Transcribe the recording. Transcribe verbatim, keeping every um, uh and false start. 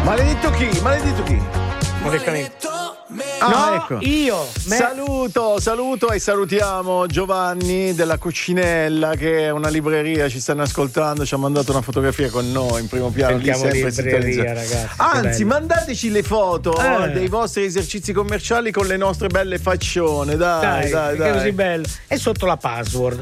Maledetto chi? Maledetto chi? Maledetto Ah, no, ecco. io me... saluto, saluto e salutiamo Giovanni della Cucinella, che è una libreria, ci stanno ascoltando, ci ha mandato una fotografia con noi in primo piano. Lì sempre libreria, ragazzi. Anzi, mandateci le foto eh. dei vostri esercizi commerciali con le nostre belle faccione, dai, dai, dai. È così bello. E sotto la password.